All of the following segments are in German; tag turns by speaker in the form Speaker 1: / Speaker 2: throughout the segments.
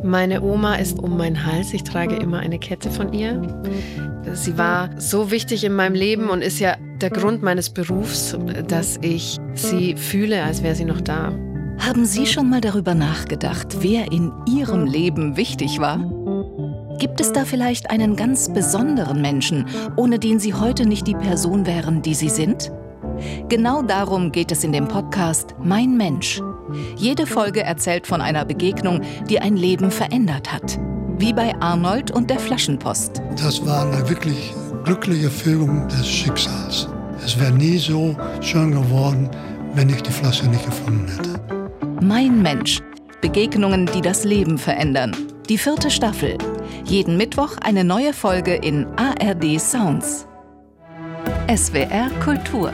Speaker 1: Meine Oma ist um meinen Hals. Ich trage immer eine Kette von ihr. Sie war so wichtig in meinem Leben und ist ja der Grund meines Berufs, dass ich sie fühle, als wäre sie noch da.
Speaker 2: Haben Sie schon mal darüber nachgedacht, wer in Ihrem Leben wichtig war? Gibt es da vielleicht einen ganz besonderen Menschen, ohne den Sie heute nicht die Person wären, die Sie sind? Genau darum geht es in dem Podcast Mein Mensch. Jede Folge erzählt von einer Begegnung, die ein Leben verändert hat. Wie bei Arnold und der Flaschenpost.
Speaker 3: Das war eine wirklich glückliche Fügung des Schicksals. Es wäre nie so schön geworden, wenn ich die Flasche nicht gefunden hätte.
Speaker 2: Mein Mensch. Begegnungen, die das Leben verändern. Die 4. Staffel. Jeden Mittwoch eine neue Folge in ARD Sounds. SWR Kultur.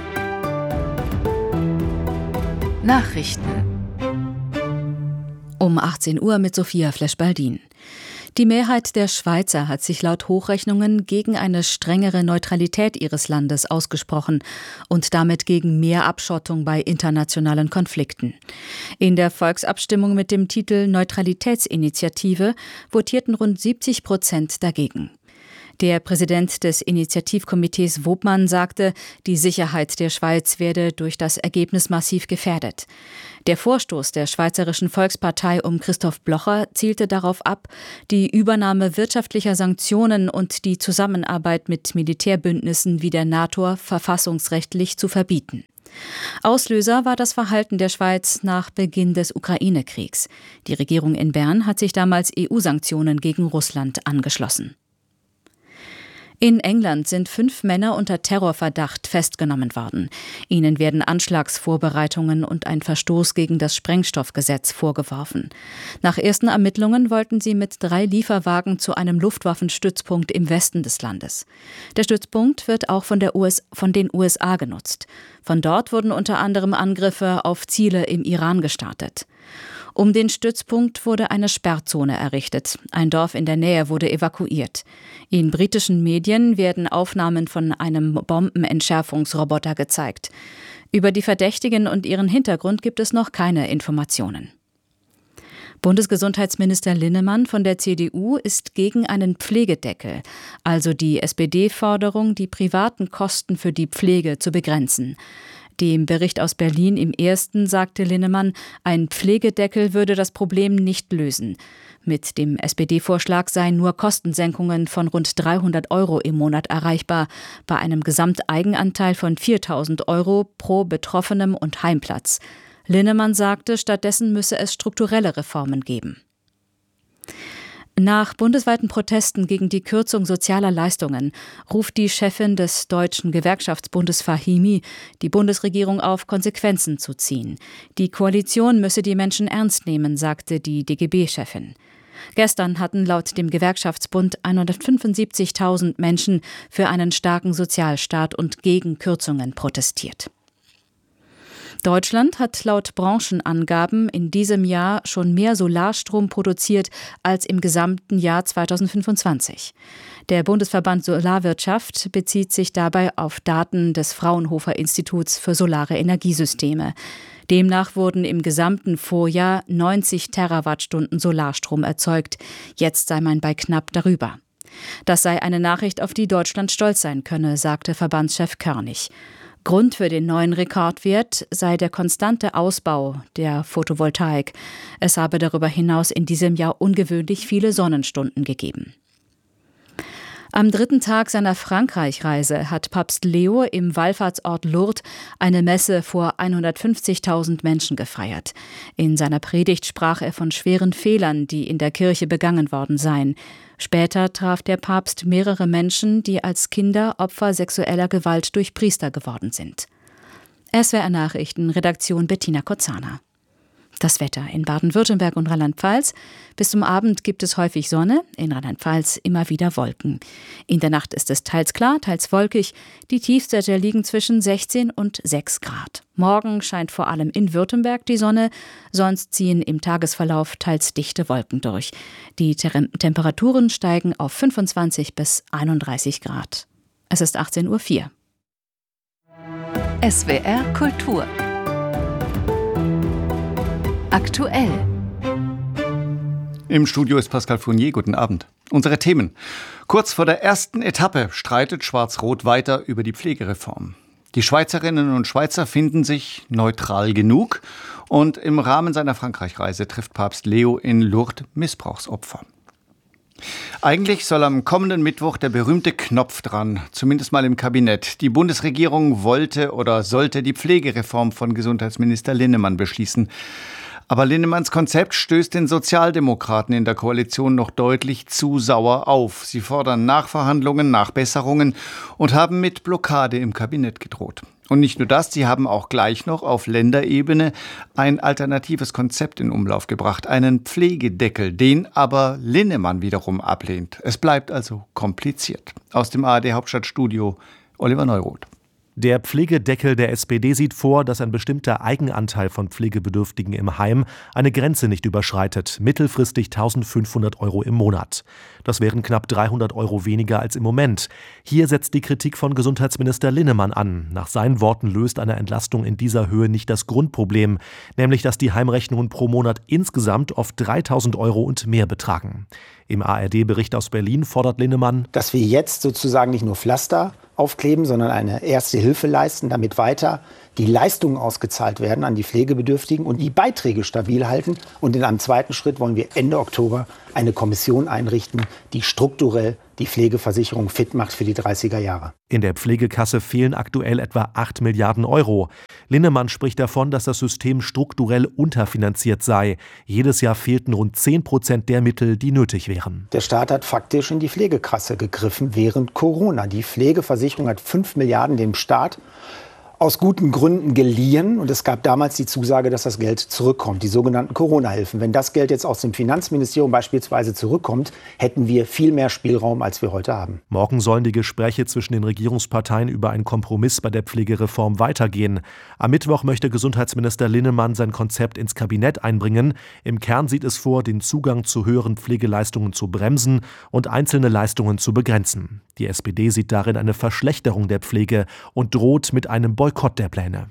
Speaker 2: Nachrichten.
Speaker 4: Um 18 Uhr mit Sophia Flesch-Baldin. Die Mehrheit der Schweizer hat sich laut Hochrechnungen gegen eine strengere Neutralität ihres Landes ausgesprochen und damit gegen mehr Abschottung bei internationalen Konflikten. In der Volksabstimmung mit dem Titel Neutralitätsinitiative votierten rund 70% dagegen. Der Präsident des Initiativkomitees Wobmann sagte, die Sicherheit der Schweiz werde durch das Ergebnis massiv gefährdet. Der Vorstoß der Schweizerischen Volkspartei um Christoph Blocher zielte darauf ab, die Übernahme wirtschaftlicher Sanktionen und die Zusammenarbeit mit Militärbündnissen wie der NATO verfassungsrechtlich zu verbieten. Auslöser war das Verhalten der Schweiz nach Beginn des Ukraine-Kriegs. Die Regierung in Bern hat sich damals EU-Sanktionen gegen Russland angeschlossen. In England sind 5 Männer unter Terrorverdacht festgenommen worden. Ihnen werden Anschlagsvorbereitungen und ein Verstoß gegen das Sprengstoffgesetz vorgeworfen. Nach ersten Ermittlungen wollten sie mit 3 Lieferwagen zu einem Luftwaffenstützpunkt im Westen des Landes. Der Stützpunkt wird auch von den USA genutzt. Von dort wurden unter anderem Angriffe auf Ziele im Iran gestartet. Um den Stützpunkt wurde eine Sperrzone errichtet. Ein Dorf in der Nähe wurde evakuiert. In britischen Medien werden Aufnahmen von einem Bombenentschärfungsroboter gezeigt. Über die Verdächtigen und ihren Hintergrund gibt es noch keine Informationen. Bundesgesundheitsminister Linnemann von der CDU ist gegen einen Pflegedeckel, also die SPD-Forderung, die privaten Kosten für die Pflege zu begrenzen. Dem Bericht aus Berlin im Ersten sagte Linnemann, ein Pflegedeckel würde das Problem nicht lösen. Mit dem SPD-Vorschlag seien nur Kostensenkungen von rund 300 € im Monat erreichbar, bei einem Gesamteigenanteil von 4.000 € pro Betroffenem und Heimplatz. Linnemann sagte, stattdessen müsse es strukturelle Reformen geben. Nach bundesweiten Protesten gegen die Kürzung sozialer Leistungen ruft die Chefin des Deutschen Gewerkschaftsbundes Fahimi die Bundesregierung auf, Konsequenzen zu ziehen. Die Koalition müsse die Menschen ernst nehmen, sagte die DGB-Chefin. Gestern hatten laut dem Gewerkschaftsbund 175.000 Menschen für einen starken Sozialstaat und gegen Kürzungen protestiert. Deutschland hat laut Branchenangaben in diesem Jahr schon mehr Solarstrom produziert als im gesamten Jahr 2025. Der Bundesverband Solarwirtschaft bezieht sich dabei auf Daten des Fraunhofer Instituts für solare Energiesysteme. Demnach wurden im gesamten Vorjahr 90 Terawattstunden Solarstrom erzeugt. Jetzt sei man bei knapp darüber. Das sei eine Nachricht, auf die Deutschland stolz sein könne, sagte Verbandschef Körnig. Grund für den neuen Rekordwert sei der konstante Ausbau der Photovoltaik. Es habe darüber hinaus in diesem Jahr ungewöhnlich viele Sonnenstunden gegeben. Am 3. Tag seiner Frankreich-Reise hat Papst Leo im Wallfahrtsort Lourdes eine Messe vor 150.000 Menschen gefeiert. In seiner Predigt sprach er von schweren Fehlern, die in der Kirche begangen worden seien. Später traf der Papst mehrere Menschen, die als Kinder Opfer sexueller Gewalt durch Priester geworden sind. SWR Nachrichten, Redaktion Bettina Kozana. Das Wetter in Baden-Württemberg und Rheinland-Pfalz. Bis zum Abend gibt es häufig Sonne, in Rheinland-Pfalz immer wieder Wolken. In der Nacht ist es teils klar, teils wolkig. Die Tiefstwerte liegen zwischen 16 und 6 Grad. Morgen scheint vor allem in Württemberg die Sonne, sonst ziehen im Tagesverlauf teils dichte Wolken durch. Die Temperaturen steigen auf 25 bis 31 Grad. Es ist 18:04 Uhr.
Speaker 2: SWR Kultur. Aktuell.
Speaker 5: Im Studio ist Pascal Fournier. Guten Abend. Unsere Themen. Kurz vor der ersten Etappe streitet Schwarz-Rot weiter über die Pflegereform. Die Schweizerinnen und Schweizer finden sich neutral genug. Und im Rahmen seiner Frankreich-Reise trifft Papst Leo in Lourdes Missbrauchsopfer. Eigentlich soll am kommenden Mittwoch der berühmte Knopf dran, zumindest mal im Kabinett. Die Bundesregierung wollte oder sollte die Pflegereform von Gesundheitsminister Linnemann beschließen. Aber Linnemanns Konzept stößt den Sozialdemokraten in der Koalition noch deutlich zu sauer auf. Sie fordern Nachverhandlungen, Nachbesserungen und haben mit Blockade im Kabinett gedroht. Und nicht nur das, sie haben auch gleich noch auf Länderebene ein alternatives Konzept in Umlauf gebracht, einen Pflegedeckel, den aber Linnemann wiederum ablehnt. Es bleibt also kompliziert. Aus dem ARD-Hauptstadtstudio Oliver Neuroth.
Speaker 6: Der Pflegedeckel der SPD sieht vor, dass ein bestimmter Eigenanteil von Pflegebedürftigen im Heim eine Grenze nicht überschreitet, mittelfristig 1.500 € im Monat. Das wären knapp 300 € weniger als im Moment. Hier setzt die Kritik von Gesundheitsminister Linnemann an. Nach seinen Worten löst eine Entlastung in dieser Höhe nicht das Grundproblem, nämlich dass die Heimrechnungen pro Monat insgesamt oft 3.000 € und mehr betragen. Im ARD-Bericht aus Berlin fordert Linnemann,
Speaker 7: dass wir jetzt sozusagen nicht nur Pflaster aufkleben, sondern eine erste Hilfe leisten, damit weiter die Leistungen ausgezahlt werden an die Pflegebedürftigen und die Beiträge stabil halten. Und in einem zweiten Schritt wollen wir Ende Oktober eine Kommission einrichten, die strukturell die Pflegeversicherung fit macht für die 30er Jahre.
Speaker 6: In der Pflegekasse fehlen aktuell etwa 8 Milliarden €. Linnemann spricht davon, dass das System strukturell unterfinanziert sei. Jedes Jahr fehlten rund 10% der Mittel, die nötig wären.
Speaker 7: Der Staat hat faktisch in die Pflegekasse gegriffen während Corona. Die Pflegeversicherung hat 5 Milliarden dem Staat aus guten Gründen geliehen. Und es gab damals die Zusage, dass das Geld zurückkommt, die sogenannten Corona-Hilfen. Wenn das Geld jetzt aus dem Finanzministerium beispielsweise zurückkommt, hätten wir viel mehr Spielraum, als wir heute haben.
Speaker 6: Morgen sollen die Gespräche zwischen den Regierungsparteien über einen Kompromiss bei der Pflegereform weitergehen. Am Mittwoch möchte Gesundheitsminister Linnemann sein Konzept ins Kabinett einbringen. Im Kern sieht es vor, den Zugang zu höheren Pflegeleistungen zu bremsen und einzelne Leistungen zu begrenzen. Die SPD sieht darin eine Verschlechterung der Pflege und droht mit einem Boykott der Pläne.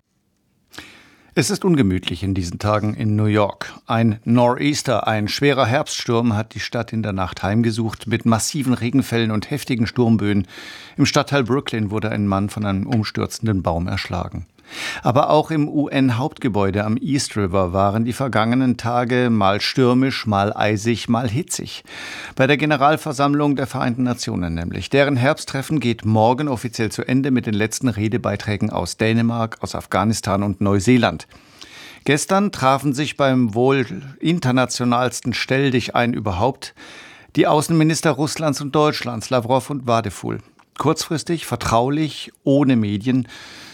Speaker 5: Es ist ungemütlich in diesen Tagen in New York. Ein Nor'easter, ein schwerer Herbststurm, hat die Stadt in der Nacht heimgesucht mit massiven Regenfällen und heftigen Sturmböen. Im Stadtteil Brooklyn wurde ein Mann von einem umstürzenden Baum erschlagen. Aber auch im UN-Hauptgebäude am East River waren die vergangenen Tage mal stürmisch, mal eisig, mal hitzig. Bei der Generalversammlung der Vereinten Nationen nämlich. Deren Herbsttreffen geht morgen offiziell zu Ende mit den letzten Redebeiträgen aus Dänemark, aus Afghanistan und Neuseeland. Gestern trafen sich beim wohl internationalsten Stelldichein überhaupt die Außenminister Russlands und Deutschlands, Lavrov und Vadeful. Kurzfristig, vertraulich, ohne Medien.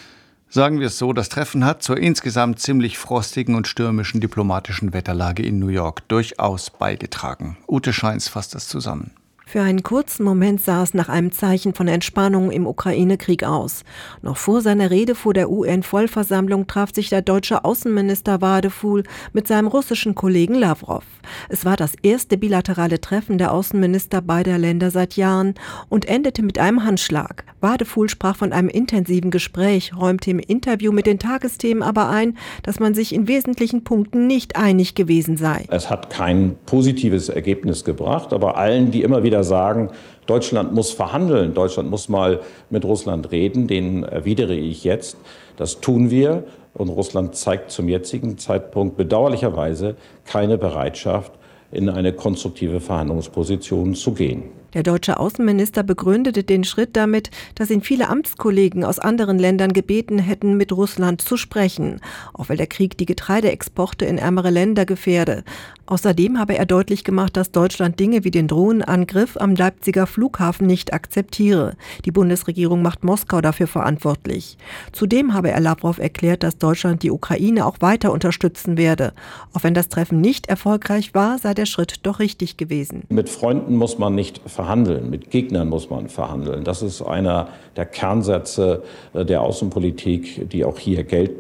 Speaker 5: Sagen wir es so, das Treffen hat zur insgesamt ziemlich frostigen und stürmischen diplomatischen Wetterlage in New York durchaus beigetragen. Ute Scheins fasst das zusammen.
Speaker 8: Für einen kurzen Moment sah es nach einem Zeichen von Entspannung im Ukraine-Krieg aus. Noch vor seiner Rede vor der UN-Vollversammlung traf sich der deutsche Außenminister Vadeful mit seinem russischen Kollegen Lavrov. Es war das erste bilaterale Treffen der Außenminister beider Länder seit Jahren und endete mit einem Handschlag. Vadeful sprach von einem intensiven Gespräch, räumte im Interview mit den Tagesthemen aber ein, dass man sich in wesentlichen Punkten nicht einig gewesen sei.
Speaker 9: Es hat kein positives Ergebnis gebracht, aber allen, die immer wieder sagen, Deutschland muss verhandeln, Deutschland muss mal mit Russland reden, denen erwidere ich jetzt, das tun wir. Und Russland zeigt zum jetzigen Zeitpunkt bedauerlicherweise keine Bereitschaft, in eine konstruktive Verhandlungsposition zu gehen.
Speaker 8: Der deutsche Außenminister begründete den Schritt damit, dass ihn viele Amtskollegen aus anderen Ländern gebeten hätten, mit Russland zu sprechen, auch weil der Krieg die Getreideexporte in ärmere Länder gefährde. Außerdem habe er deutlich gemacht, dass Deutschland Dinge wie den Drohnenangriff am Leipziger Flughafen nicht akzeptiere. Die Bundesregierung macht Moskau dafür verantwortlich. Zudem habe er Lavrov erklärt, dass Deutschland die Ukraine auch weiter unterstützen werde. Auch wenn das Treffen nicht erfolgreich war, sei der Schritt doch richtig gewesen.
Speaker 9: Mit Freunden muss man nicht verhandeln, mit Gegnern muss man verhandeln. Das ist einer der Kernsätze der Außenpolitik, die auch hier gelten.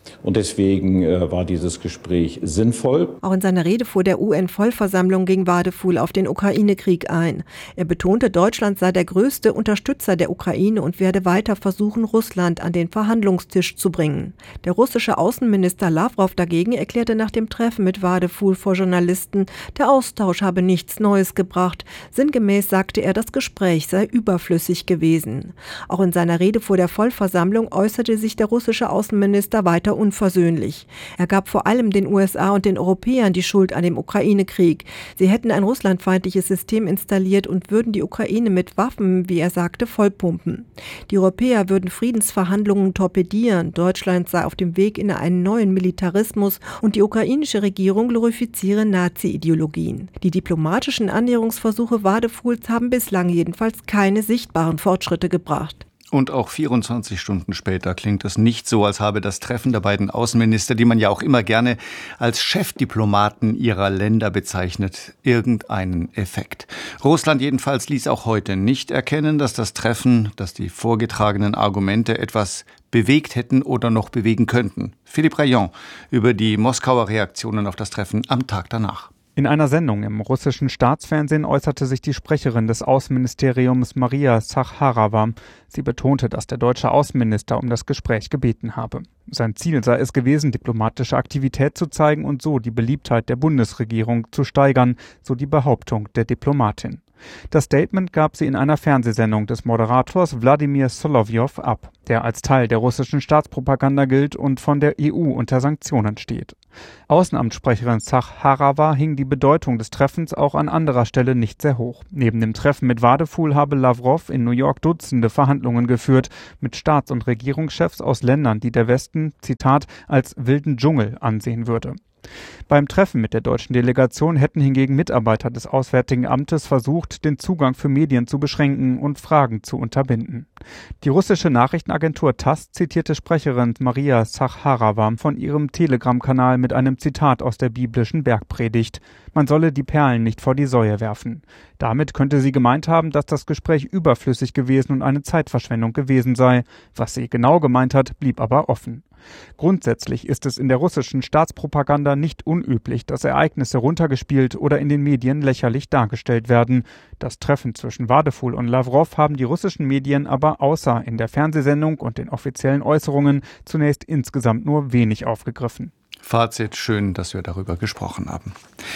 Speaker 9: Und deswegen war dieses Gespräch sinnvoll.
Speaker 8: Auch in seiner Rede vor der UN-Vollversammlung ging Wadefuhl auf den Ukraine-Krieg ein. Er betonte, Deutschland sei der größte Unterstützer der Ukraine und werde weiter versuchen, Russland an den Verhandlungstisch zu bringen. Der russische Außenminister Lavrov dagegen erklärte nach dem Treffen mit Wadefuhl vor Journalisten, der Austausch habe nichts Neues gebracht. Sinngemäß sagte er, das Gespräch sei überflüssig gewesen. Auch in seiner Rede vor der Vollversammlung äußerte sich der russische Außenminister weiter unversöhnlich. Er gab vor allem den USA und den Europäern die Schuld an dem Ukraine-Krieg. Sie hätten ein russlandfeindliches System installiert und würden die Ukraine mit Waffen, wie er sagte, vollpumpen. Die Europäer würden Friedensverhandlungen torpedieren. Deutschland sei auf dem Weg in einen neuen Militarismus und die ukrainische Regierung glorifiziere Nazi-Ideologien. Die diplomatischen Annäherungsversuche Wadefuhls haben bislang jedenfalls keine sichtbaren Fortschritte gebracht.
Speaker 5: Und auch 24 Stunden später klingt es nicht so, als habe das Treffen der beiden Außenminister, die man ja auch immer gerne als Chefdiplomaten ihrer Länder bezeichnet, irgendeinen Effekt. Russland jedenfalls ließ auch heute nicht erkennen, dass das Treffen, dass die vorgetragenen Argumente etwas bewegt hätten oder noch bewegen könnten. Philippe Rayon über die Moskauer Reaktionen auf das Treffen am Tag danach.
Speaker 10: In einer Sendung im russischen Staatsfernsehen äußerte sich die Sprecherin des Außenministeriums Maria Zacharowa. Sie betonte, dass der deutsche Außenminister um das Gespräch gebeten habe. Sein Ziel sei es gewesen, diplomatische Aktivität zu zeigen und so die Beliebtheit der Bundesregierung zu steigern, so die Behauptung der Diplomatin. Das Statement gab sie in einer Fernsehsendung des Moderators Wladimir Solowjow ab, der als Teil der russischen Staatspropaganda gilt und von der EU unter Sanktionen steht. Außenamtssprecherin Zacharowa hing die Bedeutung des Treffens auch an anderer Stelle nicht sehr hoch. Neben dem Treffen mit Wadefuhl habe Lavrov in New York Dutzende Verhandlungen geführt mit Staats- und Regierungschefs aus Ländern, die der Westen, Zitat, als wilden Dschungel ansehen würde. Beim Treffen mit der deutschen Delegation hätten hingegen Mitarbeiter des Auswärtigen Amtes versucht, den Zugang für Medien zu beschränken und Fragen zu unterbinden. Die russische Nachrichtenagentur TASS zitierte Sprecherin Maria Zacharowa von ihrem Telegram-Kanal mit einem Zitat aus der biblischen Bergpredigt. Man solle die Perlen nicht vor die Säue werfen. Damit könnte sie gemeint haben, dass das Gespräch überflüssig gewesen und eine Zeitverschwendung gewesen sei. Was sie genau gemeint hat, blieb aber offen. Grundsätzlich ist es in der russischen Staatspropaganda nicht unüblich, dass Ereignisse runtergespielt oder in den Medien lächerlich dargestellt werden. Das Treffen zwischen Wadefuhl und Lavrov haben die russischen Medien aber außer in der Fernsehsendung und den offiziellen Äußerungen zunächst insgesamt nur wenig aufgegriffen.
Speaker 5: Fazit: Schön, dass wir darüber gesprochen haben.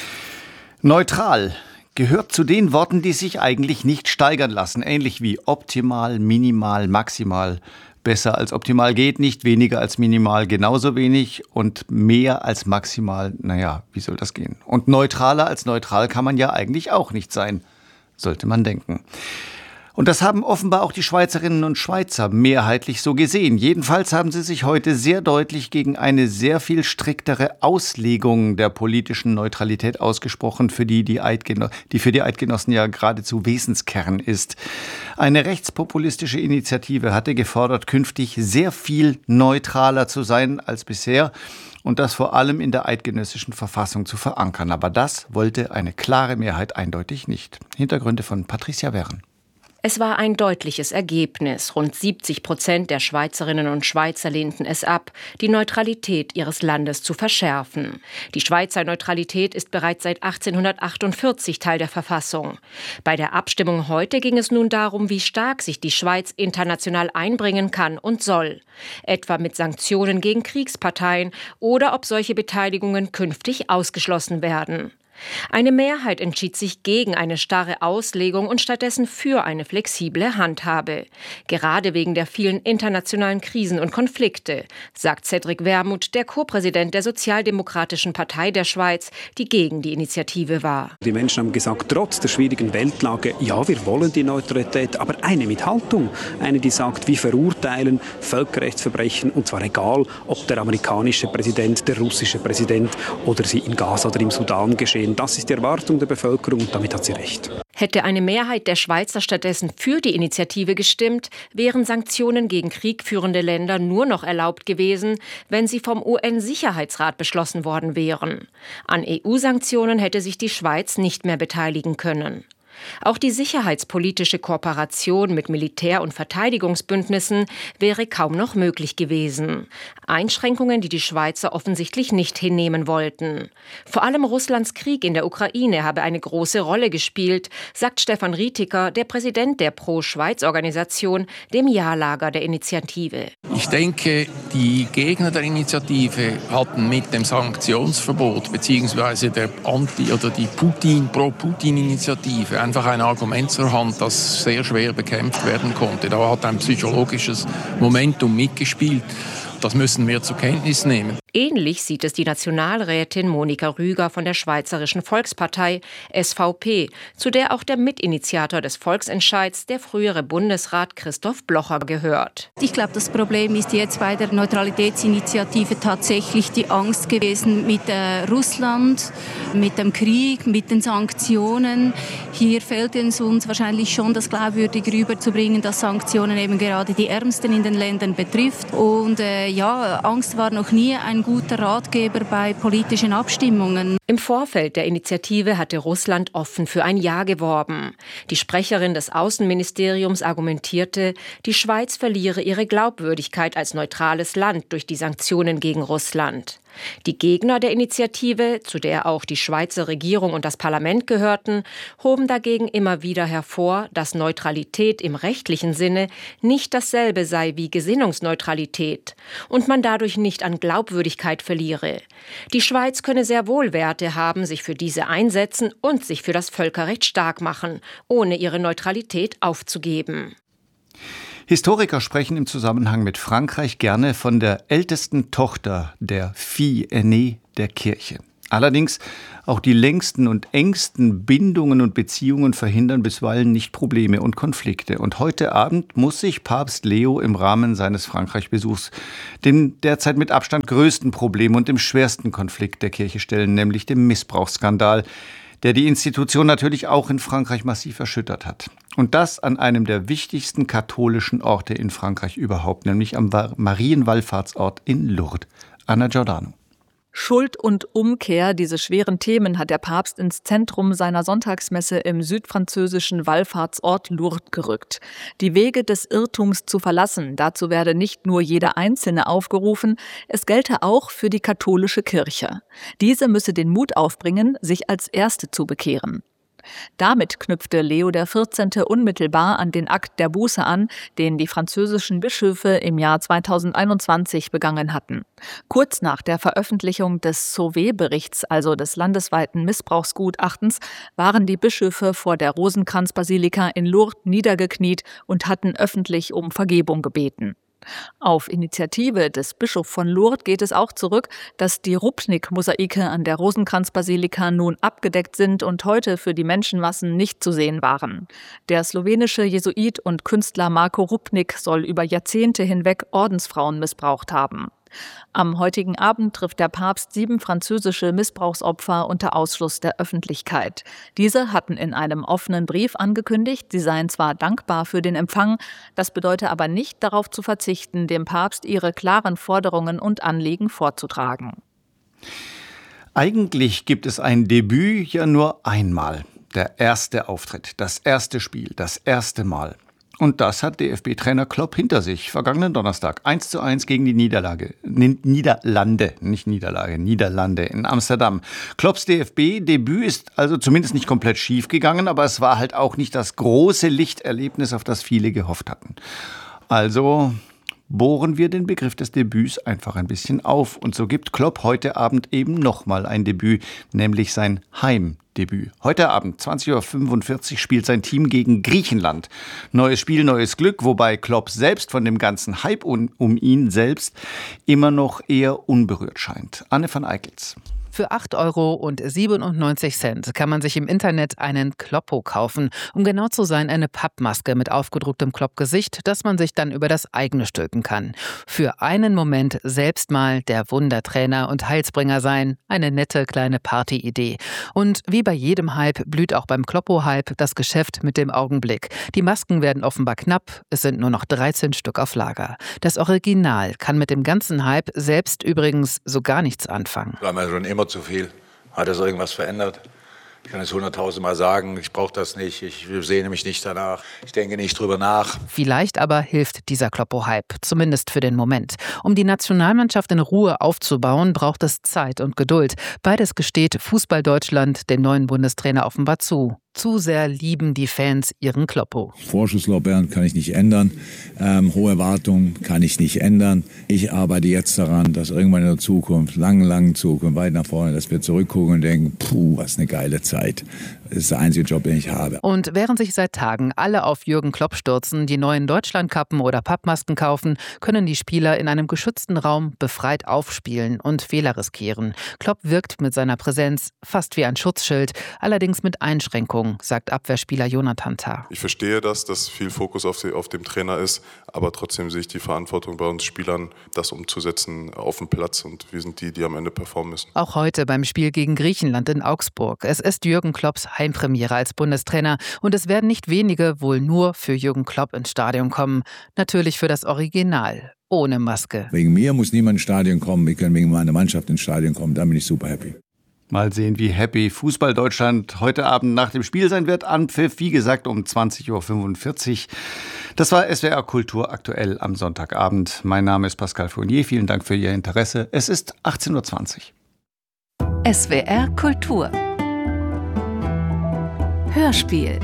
Speaker 5: Neutral gehört zu den Worten, die sich eigentlich nicht steigern lassen. Ähnlich wie optimal, minimal, maximal. Besser als optimal geht nicht, weniger als minimal genauso wenig und mehr als maximal, naja, wie soll das gehen? Und neutraler als neutral kann man ja eigentlich auch nicht sein, sollte man denken. Und das haben offenbar auch die Schweizerinnen und Schweizer mehrheitlich so gesehen. Jedenfalls haben sie sich heute sehr deutlich gegen eine sehr viel striktere Auslegung der politischen Neutralität ausgesprochen, die für die Eidgenossen ja geradezu Wesenskern ist. Eine rechtspopulistische Initiative hatte gefordert, künftig sehr viel neutraler zu sein als bisher und das vor allem in der eidgenössischen Verfassung zu verankern. Aber das wollte eine klare Mehrheit eindeutig nicht. Hintergründe von Patricia Werren.
Speaker 11: Es war ein deutliches Ergebnis. Rund 70% der Schweizerinnen und Schweizer lehnten es ab, die Neutralität ihres Landes zu verschärfen. Die Schweizer Neutralität ist bereits seit 1848 Teil der Verfassung. Bei der Abstimmung heute ging es nun darum, wie stark sich die Schweiz international einbringen kann und soll. Etwa mit Sanktionen gegen Kriegsparteien oder ob solche Beteiligungen künftig ausgeschlossen werden. Eine Mehrheit entschied sich gegen eine starre Auslegung und stattdessen für eine flexible Handhabe. Gerade wegen der vielen internationalen Krisen und Konflikte, sagt Cedric Wermuth, der Co-Präsident der Sozialdemokratischen Partei der Schweiz, die gegen die Initiative war.
Speaker 12: Die Menschen haben gesagt, trotz der schwierigen Weltlage, ja, wir wollen die Neutralität, aber eine mit Haltung. Eine, die sagt, wir verurteilen Völkerrechtsverbrechen, und zwar egal, ob der amerikanische Präsident, der russische Präsident oder sie in Gaza oder im Sudan geschehen. Das ist die Erwartung der Bevölkerung und damit hat sie recht.
Speaker 11: Hätte eine Mehrheit der Schweizer stattdessen für die Initiative gestimmt, wären Sanktionen gegen kriegführende Länder nur noch erlaubt gewesen, wenn sie vom UN-Sicherheitsrat beschlossen worden wären. An EU-Sanktionen hätte sich die Schweiz nicht mehr beteiligen können. Auch die sicherheitspolitische Kooperation mit Militär- und Verteidigungsbündnissen wäre kaum noch möglich gewesen. Einschränkungen, die die Schweizer offensichtlich nicht hinnehmen wollten. Vor allem Russlands Krieg in der Ukraine habe eine große Rolle gespielt, sagt Stefan Rietiker, der Präsident der Pro-Schweiz-Organisation, dem Ja-Lager der Initiative.
Speaker 13: Ich denke, die Gegner der Initiative hatten mit dem Sanktionsverbot bzw. der Anti- oder die Pro-Putin-Initiative einfach ein Argument zur Hand, das sehr schwer bekämpft werden konnte. Da hat ein psychologisches Momentum mitgespielt. Das müssen wir zur Kenntnis nehmen.
Speaker 11: Ähnlich sieht es die Nationalrätin Monika Rüger von der Schweizerischen Volkspartei SVP, zu der auch der Mitinitiator des Volksentscheids, der frühere Bundesrat Christoph Blocher, gehört.
Speaker 14: Ich glaube, das Problem ist jetzt bei der Neutralitätsinitiative tatsächlich die Angst gewesen mit Russland, mit dem Krieg, mit den Sanktionen. Hier fehlt es uns wahrscheinlich schon, das glaubwürdig rüberzubringen, dass Sanktionen eben gerade die Ärmsten in den Ländern betrifft. Und Angst war noch nie ein guter Ratgeber bei politischen Abstimmungen.
Speaker 11: Im Vorfeld der Initiative hatte Russland offen für ein Ja geworben. Die Sprecherin des Außenministeriums argumentierte, die Schweiz verliere ihre Glaubwürdigkeit als neutrales Land durch die Sanktionen gegen Russland. Die Gegner der Initiative, zu der auch die Schweizer Regierung und das Parlament gehörten, hoben dagegen immer wieder hervor, dass Neutralität im rechtlichen Sinne nicht dasselbe sei wie Gesinnungsneutralität und man dadurch nicht an Glaubwürdigkeit verliere. Die Schweiz könne sehr wohl Werte haben, sich für diese einsetzen und sich für das Völkerrecht stark machen, ohne ihre Neutralität aufzugeben.
Speaker 5: Historiker sprechen im Zusammenhang mit Frankreich gerne von der ältesten Tochter der Fille aînée der Kirche. Allerdings auch die längsten und engsten Bindungen und Beziehungen verhindern bisweilen nicht Probleme und Konflikte. Und heute Abend muss sich Papst Leo im Rahmen seines Frankreich-Besuchs dem derzeit mit Abstand größten Problem und dem schwersten Konflikt der Kirche stellen, nämlich dem Missbrauchsskandal, der die Institution natürlich auch in Frankreich massiv erschüttert hat. Und das an einem der wichtigsten katholischen Orte in Frankreich überhaupt, nämlich am Marienwallfahrtsort in Lourdes. Anna Giordano.
Speaker 15: Schuld und Umkehr, diese schweren Themen hat der Papst ins Zentrum seiner Sonntagsmesse im südfranzösischen Wallfahrtsort Lourdes gerückt. Die Wege des Irrtums zu verlassen, dazu werde nicht nur jeder Einzelne aufgerufen, es gelte auch für die katholische Kirche. Diese müsse den Mut aufbringen, sich als Erste zu bekehren. Damit knüpfte Leo XIV. Unmittelbar an den Akt der Buße an, den die französischen Bischöfe im Jahr 2021 begangen hatten. Kurz nach der Veröffentlichung des Sauvé-Berichts, also des landesweiten Missbrauchsgutachtens, waren die Bischöfe vor der Rosenkranzbasilika in Lourdes niedergekniet und hatten öffentlich um Vergebung gebeten. Auf Initiative des Bischofs von Lourdes geht es auch zurück, dass die Rupnik-Mosaike an der Rosenkranzbasilika nun abgedeckt sind und heute für die Menschenmassen nicht zu sehen waren. Der slowenische Jesuit und Künstler Marko Rupnik soll über Jahrzehnte hinweg Ordensfrauen missbraucht haben. Am heutigen Abend trifft der Papst 7 französische Missbrauchsopfer unter Ausschluss der Öffentlichkeit. Diese hatten in einem offenen Brief angekündigt, sie seien zwar dankbar für den Empfang, das bedeute aber nicht darauf zu verzichten, dem Papst ihre klaren Forderungen und Anliegen vorzutragen.
Speaker 5: Eigentlich gibt es ein Debüt ja nur einmal. Der erste Auftritt, das erste Spiel, das erste Mal. Und das hat DFB-Trainer Klopp hinter sich. Vergangenen Donnerstag 1:1 gegen die Niederlande in Amsterdam. Klopps DFB-Debüt ist also zumindest nicht komplett schief gegangen, aber es war halt auch nicht das große Lichterlebnis, auf das viele gehofft hatten. Also bohren wir den Begriff des Debüts einfach ein bisschen auf. Und so gibt Klopp heute Abend eben nochmal ein Debüt, nämlich sein Heimdebüt. Heute Abend, 20:45 Uhr, spielt sein Team gegen Griechenland. Neues Spiel, neues Glück, wobei Klopp selbst von dem ganzen Hype um ihn selbst immer noch eher unberührt scheint. Anne van Eickels.
Speaker 16: Für 8,97 € kann man sich im Internet einen Kloppo kaufen. Um genau zu sein, eine Pappmaske mit aufgedrucktem Klopp-Gesicht, das man sich dann über das eigene stülpen kann. Für einen Moment selbst mal der Wundertrainer und Heilsbringer sein. Eine nette kleine Partyidee. Und wie bei jedem Hype blüht auch beim Kloppo-Hype das Geschäft mit dem Augenblick. Die Masken werden offenbar knapp. Es sind nur noch 13 Stück auf Lager. Das Original kann mit dem ganzen Hype selbst übrigens so gar nichts anfangen.
Speaker 17: War mir schon immer zu viel. Hat das irgendwas verändert? Ich kann es 100.000 Mal sagen, ich brauche das nicht, ich sehne mich nicht danach, ich denke nicht drüber nach.
Speaker 16: Vielleicht aber hilft dieser Kloppo-Hype, zumindest für den Moment. Um die Nationalmannschaft in Ruhe aufzubauen, braucht es Zeit und Geduld. Beides gesteht Fußball-Deutschland dem neuen Bundestrainer offenbar zu. Zu sehr lieben die Fans ihren Kloppo.
Speaker 18: Vorschusslorbeeren kann ich nicht ändern, hohe Erwartungen kann ich nicht ändern. Ich arbeite jetzt daran, dass irgendwann in der Zukunft, langen Zukunft, weit nach vorne, dass wir zurückgucken und denken, was eine geile Zeit. Das ist der einzige Job, den ich habe.
Speaker 16: Und während sich seit Tagen alle auf Jürgen Klopp stürzen, die neuen Deutschlandkappen oder Pappmasken kaufen, können die Spieler in einem geschützten Raum befreit aufspielen und Fehler riskieren. Klopp wirkt mit seiner Präsenz fast wie ein Schutzschild, allerdings mit Einschränkungen, sagt Abwehrspieler Jonathan Tah.
Speaker 19: Ich verstehe dass viel Fokus auf dem Trainer ist, aber trotzdem sehe ich die Verantwortung bei uns Spielern, das umzusetzen auf dem Platz, und wir sind die am Ende performen müssen.
Speaker 16: Auch heute beim Spiel gegen Griechenland in Augsburg. Es ist Jürgen Klopps Heimpremiere als Bundestrainer und es werden nicht wenige wohl nur für Jürgen Klopp ins Stadion kommen. Natürlich für das Original, ohne Maske.
Speaker 18: Wegen mir muss niemand ins Stadion kommen, ich kann wegen meiner Mannschaft ins Stadion kommen, da bin ich super happy.
Speaker 5: Mal sehen, wie happy Fußball-Deutschland heute Abend nach dem Spiel sein wird. Anpfiff, wie gesagt, um 20.45 Uhr. Das war SWR Kultur aktuell am Sonntagabend. Mein Name ist Pascal Fournier. Vielen Dank für Ihr Interesse. Es ist 18.20
Speaker 2: Uhr. SWR Kultur. Hörspiel.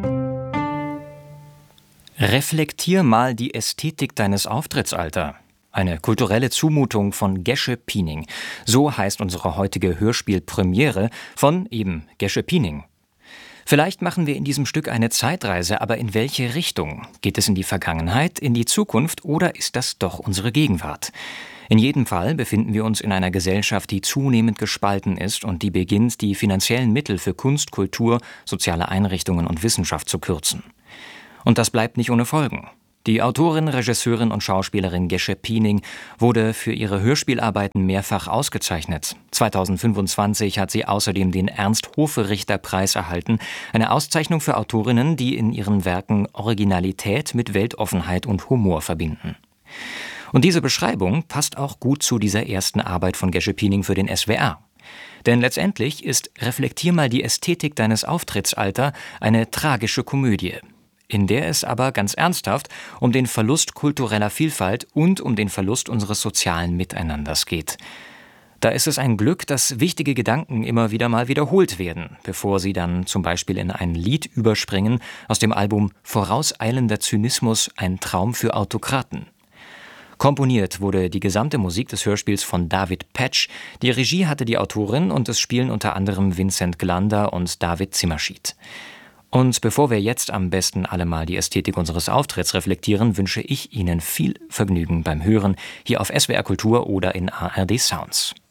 Speaker 20: Reflektier mal die Ästhetik deines Auftritts, Alter. Eine kulturelle Zumutung von Gesche Piening. So heißt unsere heutige Hörspielpremiere von eben Gesche Piening. Vielleicht machen wir in diesem Stück eine Zeitreise, aber in welche Richtung? Geht es in die Vergangenheit, in die Zukunft oder ist das doch unsere Gegenwart? In jedem Fall befinden wir uns in einer Gesellschaft, die zunehmend gespalten ist und die beginnt, die finanziellen Mittel für Kunst, Kultur, soziale Einrichtungen und Wissenschaft zu kürzen. Und das bleibt nicht ohne Folgen. Die Autorin, Regisseurin und Schauspielerin Gesche Piening wurde für ihre Hörspielarbeiten mehrfach ausgezeichnet. 2025 hat sie außerdem den Ernst-Hofe-Richter-Preis erhalten, eine Auszeichnung für Autorinnen, die in ihren Werken Originalität mit Weltoffenheit und Humor verbinden. Und diese Beschreibung passt auch gut zu dieser ersten Arbeit von Gesche Piening für den SWR. Denn letztendlich ist Reflektier mal die Ästhetik deines Auftritts, Alter eine tragische Komödie, in der es aber ganz ernsthaft um den Verlust kultureller Vielfalt und um den Verlust unseres sozialen Miteinanders geht. Da ist es ein Glück, dass wichtige Gedanken immer wieder mal wiederholt werden, bevor sie dann zum Beispiel in ein Lied überspringen aus dem Album Vorauseilender Zynismus, ein Traum für Autokraten. Komponiert wurde die gesamte Musik des Hörspiels von David Petsch. Die Regie hatte die Autorin und es spielen unter anderem Vincent Glander und David Zimmerschied. Und bevor wir jetzt am besten alle mal die Ästhetik unseres Auftritts reflektieren, wünsche ich Ihnen viel Vergnügen beim Hören hier auf SWR Kultur oder in ARD Sounds.